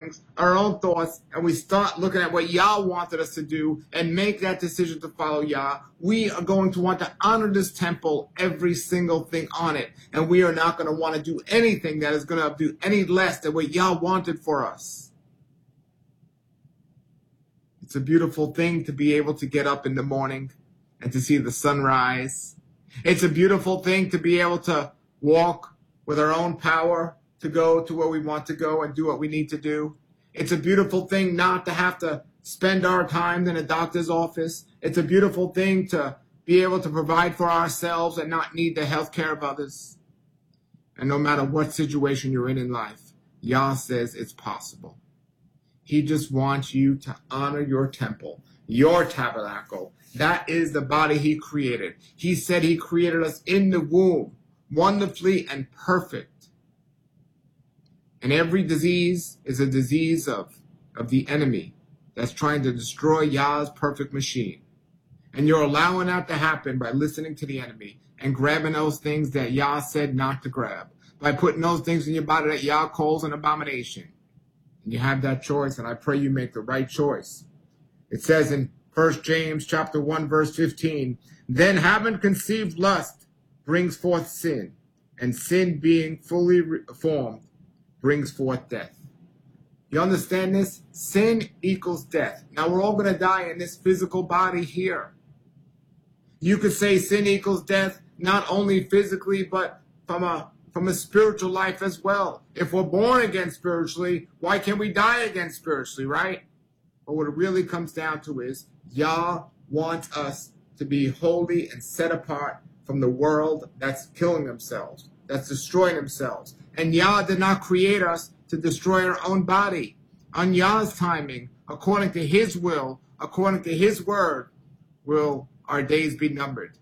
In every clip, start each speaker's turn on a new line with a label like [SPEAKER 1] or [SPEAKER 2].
[SPEAKER 1] feelings, our own thoughts, and we start looking at what Yah wanted us to do and make that decision to follow Yah, we are going to want to honor this temple, every single thing on it. And we are not going to want to do anything that is going to do any less than what Yah wanted for us. It's a beautiful thing to be able to get up in the morning and to see the sunrise. It's a beautiful thing to be able to walk with our own power, to go to where we want to go and do what we need to do. It's a beautiful thing not to have to spend our time in a doctor's office. It's a beautiful thing to be able to provide for ourselves and not need the health care of others. And no matter what situation you're in life, Yah says it's possible. He just wants you to honor your temple, your tabernacle. That is the body he created. He said he created us in the womb, wonderfully and perfect. And every disease is a disease of the enemy that's trying to destroy Yah's perfect machine. And you're allowing that to happen by listening to the enemy and grabbing those things that Yah said not to grab, by putting those things in your body that Yah calls an abomination. And you have that choice, and I pray you make the right choice. It says in 1 James chapter 1, verse 15, then having conceived lust brings forth sin, and sin being fully formed brings forth death. You understand this? Sin equals death. Now we're all going to die in this physical body here. You could say sin equals death, not only physically, but from a spiritual life as well. If we're born again spiritually, why can't we die again spiritually, right? But what it really comes down to is Yah wants us to be holy and set apart from the world that's killing themselves, that's destroying themselves. And Yah did not create us to destroy our own body. On Yah's timing, according to his will, according to his word, will our days be numbered.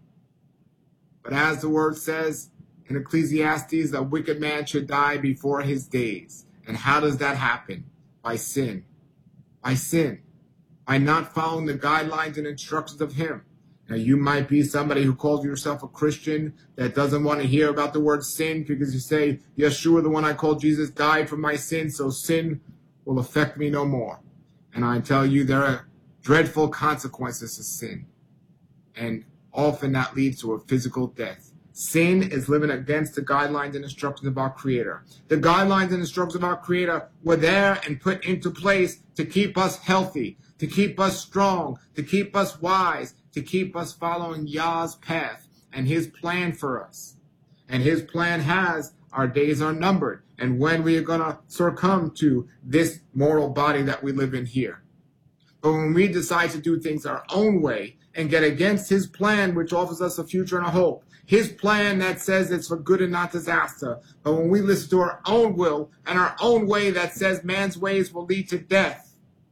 [SPEAKER 1] But as the word says in Ecclesiastes, a wicked man should die before his days. And how does that happen? By sin. By sin. By not following the guidelines and instructions of him. Now, you might be somebody who calls yourself a Christian that doesn't want to hear about the word sin because you say, Yeshua, the one I call Jesus, died for my sins, so sin will affect me no more. And I tell you, there are dreadful consequences to sin. And often that leads to a physical death. Sin is living against the guidelines and instructions of our Creator. The guidelines and instructions of our Creator were there and put into place to keep us healthy, to keep us strong, to keep us wise, to keep us following Yah's path and his plan for us. And his plan has our days are numbered and when we are going to succumb to this mortal body that we live in here. But when we decide to do things our own way and get against his plan, which offers us a future and a hope, his plan that says it's for good and not disaster, but when we listen to our own will and our own way that says man's ways will lead to death,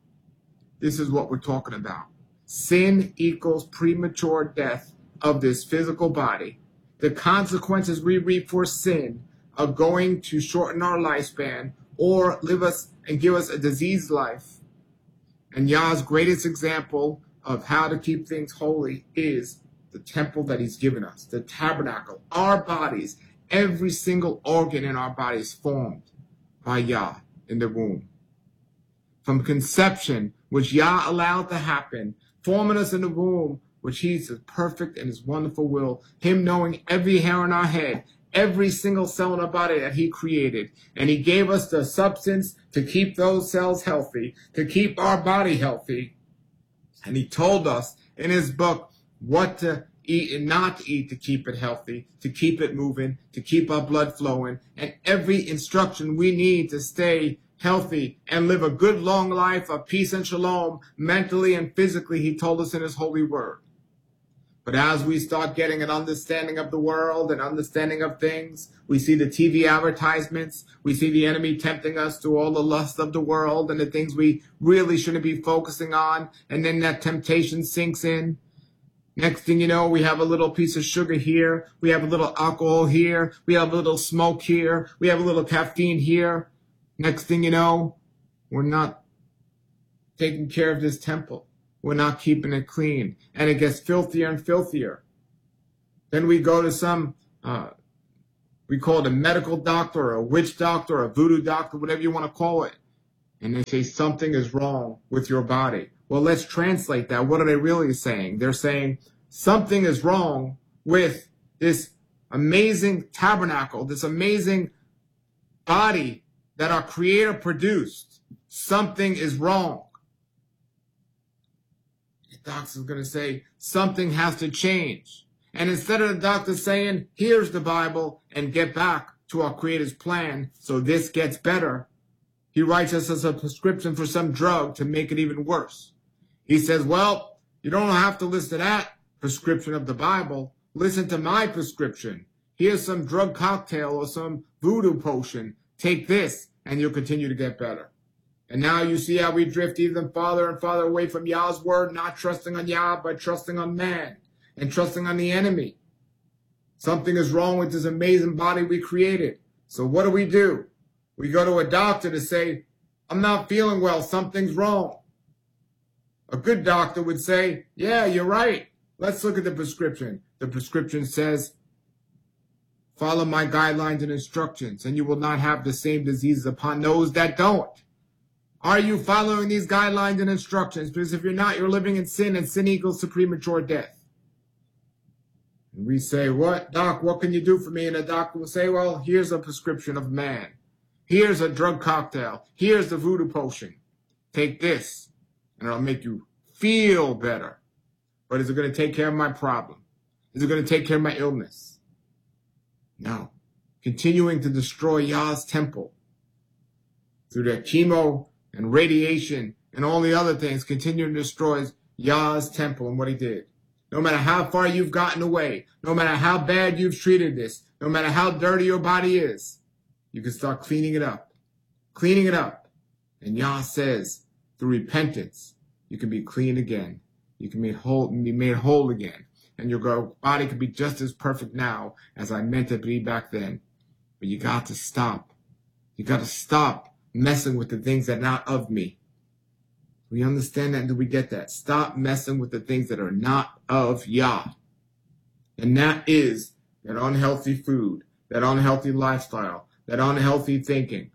[SPEAKER 1] this is what we're talking about. Sin equals premature death of this physical body. The consequences we reap for sin are going to shorten our lifespan or live us and give us a diseased life. And Yah's greatest example of how to keep things holy is the temple that he's given us, the tabernacle, our bodies, every single organ in our bodies formed by Yah in the womb. From conception, which Yah allowed to happen, forming us in the womb, which he's perfect in his wonderful will, him knowing every hair on our head, every single cell in our body that he created. And he gave us the substance to keep those cells healthy, to keep our body healthy. And he told us in his book what to eat and not to eat to keep it healthy, to keep it moving, to keep our blood flowing, and every instruction we need to stay healthy and live a good long life of peace and shalom, mentally and physically, he told us in his holy word. But as we start getting an understanding of the world and understanding of things, we see the TV advertisements, we see the enemy tempting us to all the lust of the world and the things we really shouldn't be focusing on, and then that temptation sinks in. Next thing you know, we have a little piece of sugar here, we have a little alcohol here, we have a little smoke here, we have a little caffeine here. Next thing you know, we're not taking care of this temple. We're not keeping it clean. And it gets filthier and filthier. Then we go to some, we call it a medical doctor or a witch doctor or a voodoo doctor, whatever you want to call it. And they say something is wrong with your body. Well, let's translate that. What are they really saying? They're saying something is wrong with this amazing tabernacle, this amazing body that our Creator produced. Something is wrong. The doctor's going to say something has to change. And instead of the doctor saying, here's the Bible and get back to our Creator's plan so this gets better, he writes us as a prescription for some drug to make it even worse. He says, well, you don't have to listen to that prescription of the Bible. Listen to my prescription. Here's some drug cocktail or some voodoo potion. Take this and you'll continue to get better. And now you see how we drift even farther and farther away from Yah's word, not trusting on Yah, but trusting on man and trusting on the enemy. Something is wrong with this amazing body we created. So what do? We go to a doctor to say, I'm not feeling well, something's wrong. A good doctor would say, yeah, you're right. Let's look at the prescription. The prescription says, follow my guidelines and instructions, and you will not have the same diseases upon those that don't. Are you following these guidelines and instructions? Because if you're not, you're living in sin, and sin equals to premature death. And we say, what, doc, what can you do for me? And the doctor will say, well, here's a prescription of man. Here's a drug cocktail. Here's the voodoo potion. Take this, and it'll make you feel better. But is it going to take care of my problem? Is it going to take care of my illness? No. Continuing to destroy Yah's temple through their chemo and radiation and all the other things, continuing to destroy Yah's temple and what he did. No matter how far you've gotten away, no matter how bad you've treated this, no matter how dirty your body is, you can start cleaning it up. Cleaning it up. And Yah says, through repentance, you can be clean again. You can be made whole again. And your body can be just as perfect now as I meant it to be back then. But you got to stop. You got to stop messing with the things that are not of me. We understand that? Do we get that? Stop messing with the things that are not of Yah. And that is that unhealthy food, that unhealthy lifestyle, that unhealthy thinking.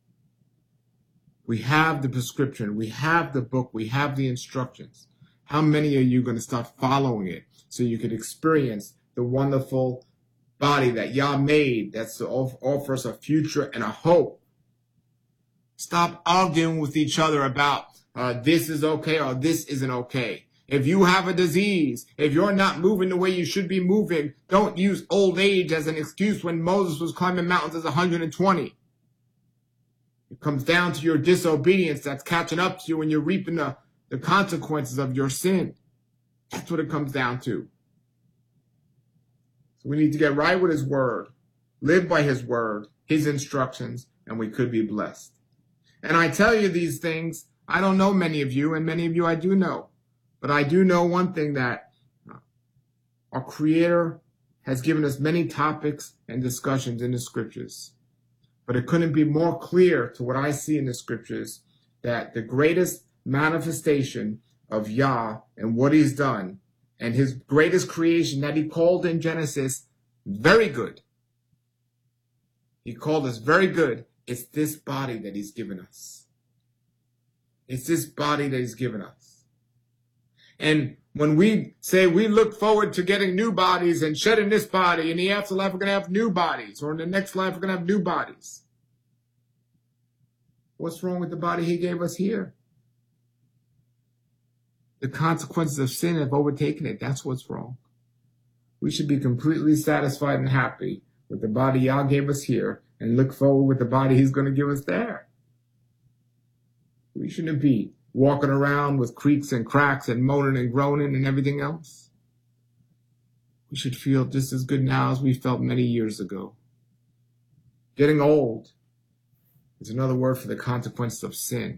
[SPEAKER 1] We have the prescription. We have the book. We have the instructions. How many are you going to start following it so you can experience the wonderful body that Yah made that offers a future and a hope? Stop arguing with each other about this is okay or this isn't okay. If you have a disease, if you're not moving the way you should be moving, don't use old age as an excuse when Moses was climbing mountains as 120. It comes down to your disobedience that's catching up to you when you're reaping the consequences of your sin. That's what it comes down to. So we need to get right with his word, live by his word, his instructions, and we could be blessed. And I tell you these things, I don't know many of you, and many of you I do know. But I do know one thing, that our Creator has given us many topics and discussions in the scriptures. But it couldn't be more clear to what I see in the scriptures that the greatest manifestation of Yah and what he's done and his greatest creation that he called in Genesis very good. He called us very good. It's this body that he's given us. It's this body that he's given us. And when we say we look forward to getting new bodies and shedding this body, in the afterlife we're going to have new bodies, or in the next life we're going to have new bodies. What's wrong with the body he gave us here? The consequences of sin have overtaken it. That's what's wrong. We should be completely satisfied and happy with the body Yah gave us here and look forward with the body he's going to give us there. We shouldn't be walking around with creaks and cracks and moaning and groaning and everything else. We should feel just as good now as we felt many years ago. Getting old is another word for the consequences of sin.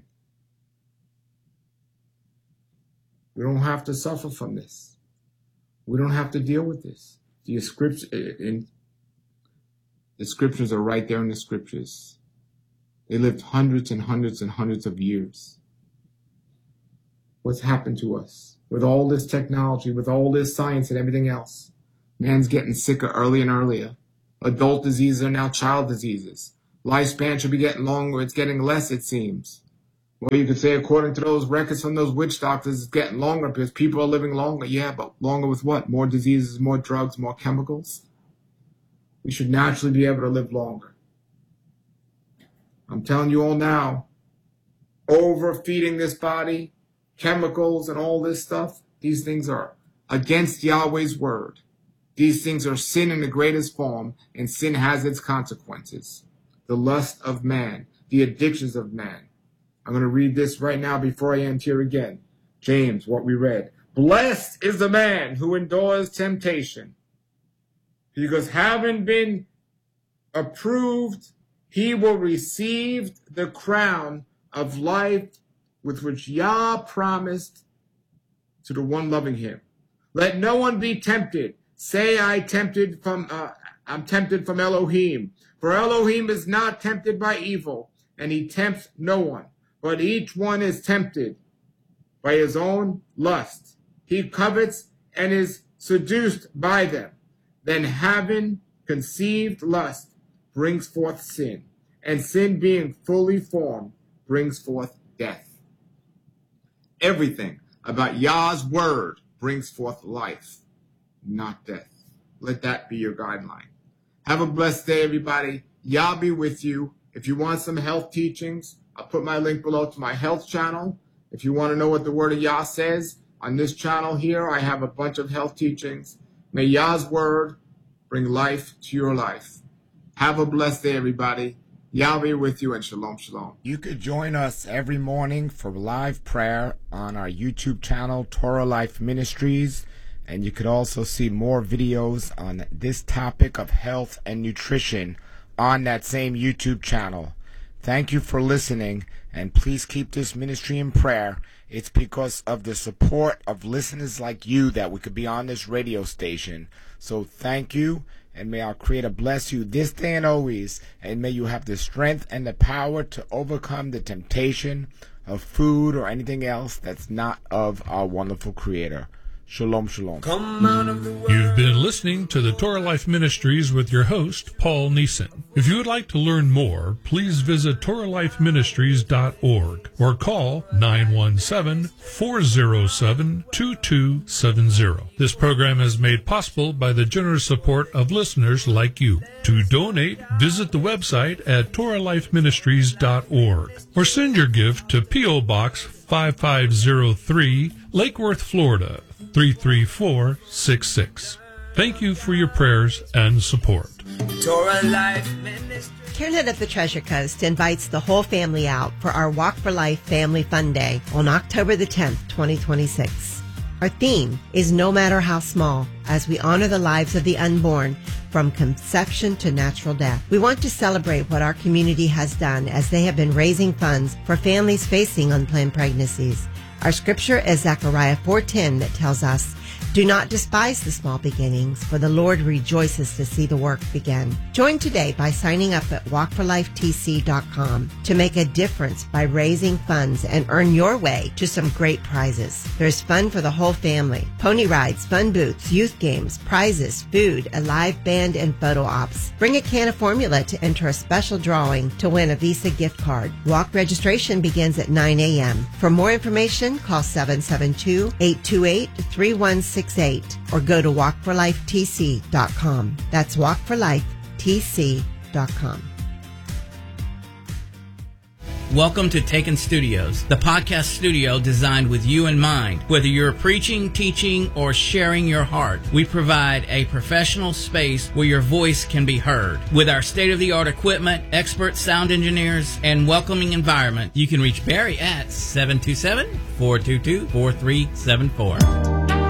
[SPEAKER 1] We don't have to suffer from this. We don't have to deal with this. The scriptures are right there in the scriptures. They lived hundreds and hundreds and hundreds of years. What's happened to us with all this technology, with all this science and everything else? Man's getting sicker earlier and earlier. Adult diseases are now child diseases. Lifespan should be getting longer. It's getting less, it seems. Well, you could say according to those records from those witch doctors, it's getting longer because people are living longer. Yeah, but longer with what? More diseases, more drugs, more chemicals? We should naturally be able to live longer. I'm telling you all now, overfeeding this body, chemicals and all this stuff, these things are against Yahweh's word. These things are sin in the greatest form, and sin has its consequences. The lust of man, the addictions of man. I'm going to read this right now before I end here again. James, what we read. Blessed is the man who endures temptation, because having been approved, he will receive the crown of life with which Yah promised to the one loving him. Let no one be tempted. Say, I'm tempted from Elohim. For Elohim is not tempted by evil, and he tempts no one. But each one is tempted by his own lust. He covets and is seduced by them. Then having conceived lust brings forth sin. And sin being fully formed brings forth death. Everything about Yah's word brings forth life, not death. Let that be your guideline. Have a blessed day, everybody. Yah be with you. If you want some health teachings, I'll put my link below to my health channel. If you want to know what the word of Yah says, on this channel here, I have a bunch of health teachings. May Yah's word bring life to your life. Have a blessed day, everybody. Yah be with you, and shalom, shalom. You could join us every morning for live prayer on our YouTube channel, Torah Life Ministries. And you could also see more videos on this topic of health and nutrition on that same YouTube channel. Thank you for listening, and please keep this ministry in prayer. It's because of the support of listeners like you that we could be on this radio station. So thank you, and may our Creator bless you this day and always, and may you have the strength and the power to overcome the temptation of food or anything else that's not of our wonderful Creator. Shalom, shalom.
[SPEAKER 2] You've been listening to the Torah Life Ministries with your host, Paul Neeson. If you would like to learn more, please visit TorahLifeMinistries.org or call 917-407-2270. This program is made possible by the generous support of listeners like you. To donate, visit the website at TorahLifeMinistries.org or send your gift to P.O. Box 5503, Lake Worth, Florida 33466. Thank you for your prayers and support.
[SPEAKER 3] Torah Life
[SPEAKER 4] CareNet of the Treasure Coast invites the whole family out for our Walk for Life Family Fun Day on October the 10th, 2026. Our theme is No Matter How Small, as we honor the lives of the unborn from conception to natural death. We want to celebrate what our community has done as they have been raising funds for families facing unplanned pregnancies. Our scripture is Zechariah 4:10 that tells us, "Do not despise the small beginnings, for the Lord rejoices to see the work begin." Join today by signing up at walkforlifetc.com to make a difference by raising funds and earn your way to some great prizes. There's fun for the whole family. Pony rides, fun booths, youth games, prizes, food, a live band, and photo ops. Bring a can of formula to enter a special drawing to win a Visa gift card. Walk registration begins at 9 a.m. For more information, call 772-828-3168 or go to walkforlifetc.com. That's walkforlifetc.com.
[SPEAKER 3] Welcome to Taken Studios, the podcast studio designed with you in mind. Whether you're preaching, teaching, or sharing your heart, we provide a professional space where your voice can be heard. With our state-of-the-art equipment, expert sound engineers, and welcoming environment, you can reach Barry at 727-422-4374.